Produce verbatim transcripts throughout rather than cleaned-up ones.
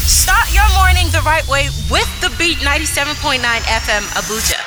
Start your morning the right way with the Beat ninety-seven point nine F M Abuja.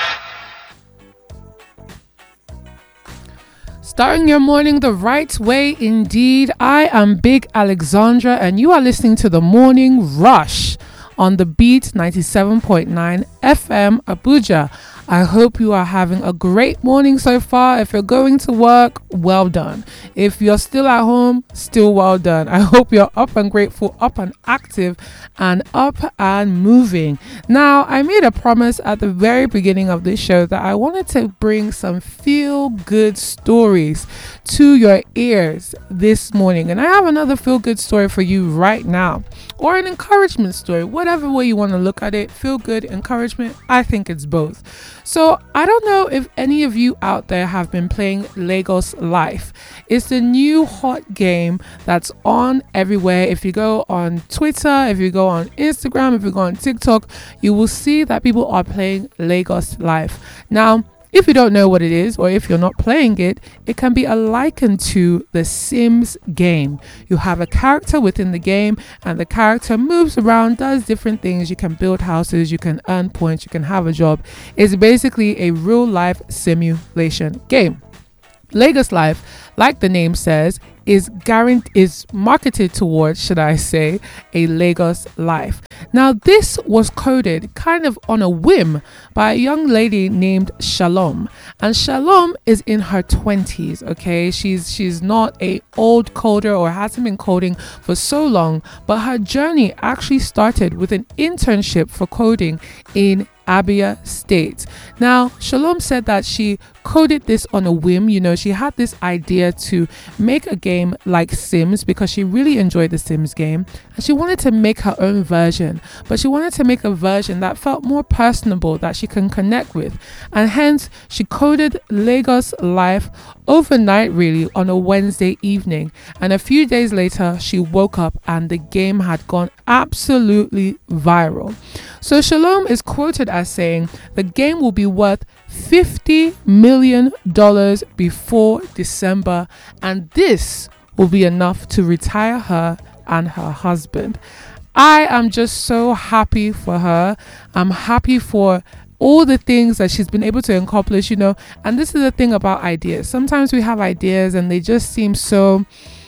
Starting your morning the right way indeed. I am Big Alexandra and you are listening to the Morning Rush on the Beat ninety-seven point nine F M Abuja. I hope you are having a great morning so far. If you're going to work, well done. If you're still at home, still well done. I hope you're up and grateful, up and active, and up and moving. Now, I made a promise at the very beginning of this show that I wanted to bring some feel-good stories to your ears this morning. And I have another feel-good story for you right now. Or an encouragement story, whatever way you want to look at it. Feel good, encouragement, I think it's both. So I don't know if any of you out there have been playing Lagos Life. It's the new hot game that's on everywhere. If you go on Twitter, if you go on Instagram, if you go on TikTok, you will see that people are playing Lagos Life. Now, if you don't know what it is, or if you're not playing it, it can be a likened to the Sims game. You have a character within the game, and the character moves around, does different things. You can build houses, you can earn points, you can have a job. It's basically a real life simulation game. Lagos Life, like the name says, is guaranteed is marketed towards, should I say, a Lagos life. Now, this was coded kind of on a whim by a young lady named Shalom, and Shalom is in her twenties. Okay, she's she's not a old coder or hasn't been coding for so long, but her journey actually started with an internship for coding in Abia State. Now, Shalom said that she coded this on a whim. You know, she had this idea to make a game like Sims because she really enjoyed the Sims game, and she wanted to make her own version, but she wanted to make a version that felt more personable, that she can connect with, and hence she coded Lagos Life overnight, really, on a Wednesday evening. And a few days later, she woke up and the game had gone absolutely viral. So Shalom is quoted as saying the game will be worth fifty million dollars before December, and this will be enough to retire her and her husband. I am just so happy for her. I'm happy for all the things that she's been able to accomplish, you know. And this is the thing about ideas. Sometimes we have ideas and they just seem so,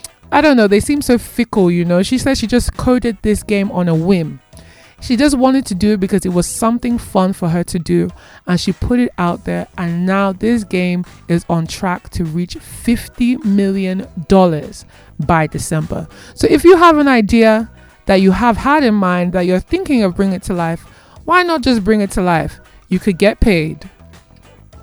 I don't know, they seem so fickle, you know. She said she just coded this game on a whim. She just wanted to do it because it was something fun for her to do, and she put it out there, and now this game is on track to reach fifty million dollars by December. So if you have an idea that you have had in mind that you're thinking of bringing it to life, why not just bring it to life? You could get paid